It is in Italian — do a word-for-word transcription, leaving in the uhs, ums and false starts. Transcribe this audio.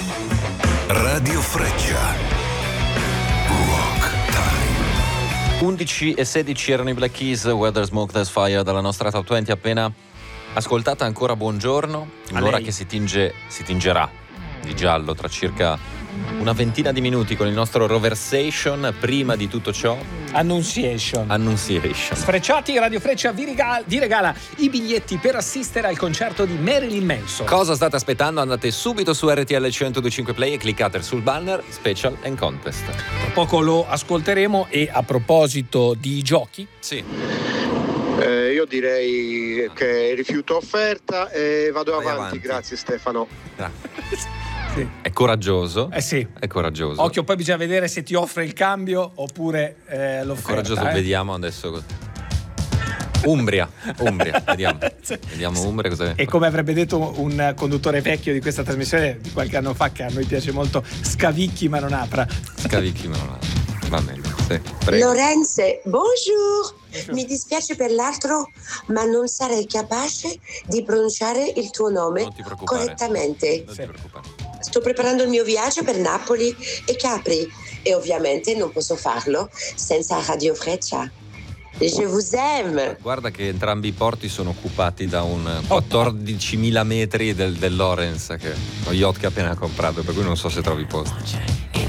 Radio Freccia. Rock Time. undici e sedici erano i Black Keys, Where There's Smoke There's Fire, dalla nostra Top venti appena ascoltata. Ancora buongiorno, un'ora che si tinge, si tingerà di giallo tra circa una ventina di minuti con il nostro Roversation. Prima di tutto ciò, Annunciation. Annunciation. Sfrecciati, Radio Freccia vi regala, vi regala i biglietti per assistere al concerto di Marilyn Manson. Cosa state aspettando? Andate subito su R T L centodue e cinque Play e cliccate sul banner Special and Contest. Tra poco lo ascolteremo. E a proposito di giochi, Sì. Eh, io direi che rifiuto offerta e vado Vai avanti. avanti. Grazie Stefano. sì. È coraggioso. Eh sì. È coraggioso. Occhio, poi bisogna vedere se ti offre il cambio oppure eh, l'offerta. Coraggioso, eh. vediamo adesso. Umbria, Umbria, vediamo. Vediamo Umbria cosa E come avrebbe detto un conduttore vecchio di questa trasmissione di qualche anno fa, che a noi piace molto, scavicchi ma non apra. Scavicchi ma non apra. Va bene, sì, prego. Lorenze, bonjour. Mi dispiace per l'altro, ma non sarei capace di pronunciare il tuo nome Non ti preoccupare. correttamente. Non ti preoccupare. Sto preparando il mio viaggio per Napoli e Capri e ovviamente non posso farlo senza Radio Freccia. Je vous aime. Guarda che entrambi i porti sono occupati da un quattordicimila metri del, del Lawrence, che lo yacht che ha appena comprato, per cui non so se trovi posto.